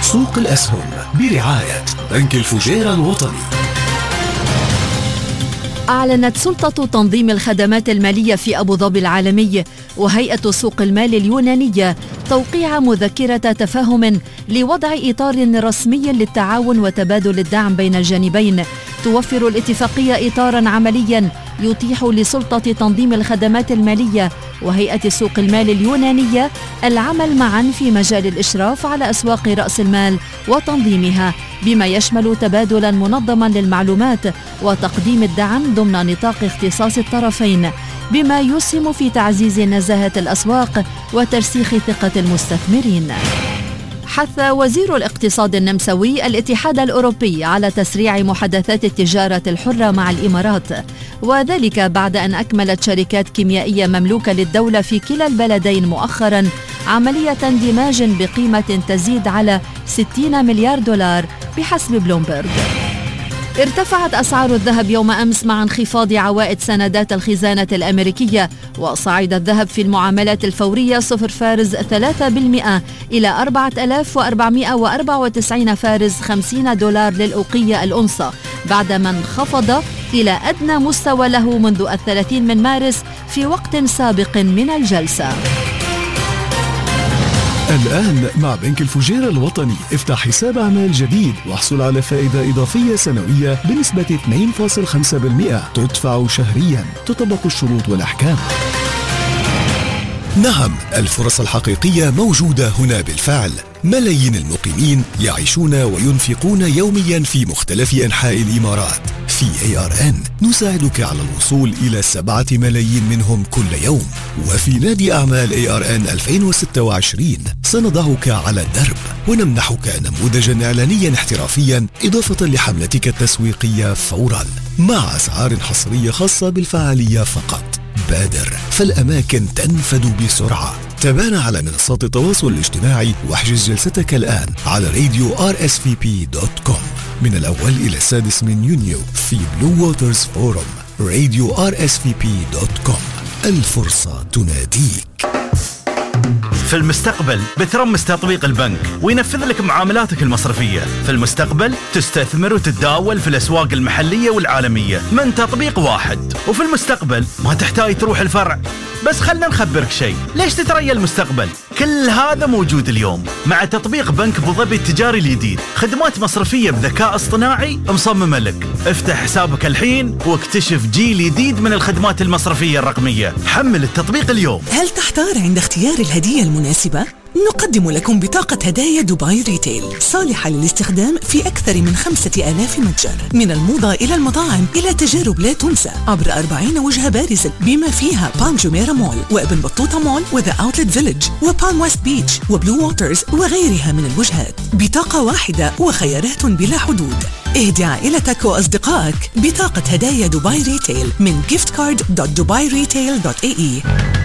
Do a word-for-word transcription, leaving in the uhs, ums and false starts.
سوق الأسهم برعاية بنك الفجيرة الوطني. أعلنت سلطة تنظيم الخدمات المالية في أبو ظبي العالمي وهيئة سوق المال اليونانية توقيع مذكرة تفاهم لوضع إطار رسمي للتعاون وتبادل الدعم بين الجانبين. توفر الاتفاقية إطاراً عملياً يتيح لسلطة تنظيم الخدمات المالية وهيئة سوق المال اليونانية العمل معاً في مجال الإشراف على أسواق رأس المال وتنظيمها، بما يشمل تبادلاً منظماً للمعلومات وتقديم الدعم ضمن نطاق اختصاص الطرفين، بما يسهم في تعزيز نزاهة الأسواق وترسيخ ثقة المستثمرين. حث وزير الاقتصاد النمساوي الاتحاد الأوروبي على تسريع محادثات التجارة الحرة مع الإمارات، وذلك بعد أن أكملت شركات كيميائية مملوكة للدولة في كلا البلدين مؤخرا عملية اندماج بقيمة تزيد على ستين مليار دولار بحسب بلومبرغ. ارتفعت أسعار الذهب يوم أمس مع انخفاض عوائد سندات الخزانة الأمريكية، وصعد الذهب في المعاملات الفورية صفر فارز ثلاثة بالمئة إلى أربعة آلاف وأربعمئة وأربعة وتسعين فارز خمسين دولار للأوقية الأونصة، بعدما انخفض إلى أدنى مستوى له منذ الثلاثين من مارس في وقت سابق من الجلسة. الآن مع بنك الفجيرة الوطني افتح حساب أعمال جديد واحصل على فائدة إضافية سنوية بنسبة اثنين فاصلة خمسة بالمئة تدفع شهريا، تطبق الشروط والأحكام. نعم، الفرص الحقيقية موجودة هنا بالفعل. ملايين المقيمين يعيشون وينفقون يوميا في مختلف أنحاء الإمارات. في إيه آر إن نساعدك على الوصول إلى سبعة ملايين منهم كل يوم، وفي نادي أعمال إيه آر إن ألفين وستة وعشرين سنضعك على الدرب ونمنحك نموذجا إعلانيا احترافيا إضافة لحملتك التسويقية فورا مع أسعار حصرية خاصة بالفعالية فقط. بادر فالأماكن تنفد بسرعة. تابعنا على منصات التواصل الاجتماعي واحجز جلستك الآن على راديو آر إس في بي دوت كوم من الأول إلى السادس من يونيو في بلو ووترز فورم. راديو آر إس في بي دوت كوم، الفرصة تناديك. في المستقبل بترمس تطبيق البنك وينفذ لك معاملاتك المصرفية. في المستقبل تستثمر وتتداول في الأسواق المحلية والعالمية من تطبيق واحد. وفي المستقبل ما تحتاج تروح الفرع. بس خلنا نخبرك شيء، ليش تتريا المستقبل؟ كل هذا موجود اليوم مع تطبيق بنك أبو ظبي التجاري الجديد. خدمات مصرفية بذكاء اصطناعي مصممة لك. افتح حسابك الحين واكتشف جيل جديد من الخدمات المصرفية الرقمية. حمل التطبيق اليوم. هل تحتار عند اختيار الهدية المناسبة؟ نقدم لكم بطاقة هدايا دبي ريتيل صالحة للاستخدام في أكثر من خمسة آلاف متجر، من الموضة إلى المطاعم إلى تجارب لا تنسى، عبر أربعين وجهة بارزة بما فيها بان جوميرا مول وابن بطوطة مول وذا أوتلت فيلج وبان ويست بيتش وبلو ووترز وغيرها من الوجهات. بطاقة واحدة وخيارات بلا حدود. اهدي عائلتك وأصدقائك بطاقة هدايا دبي ريتيل من giftcard دوت dubai retail دوت اي اي.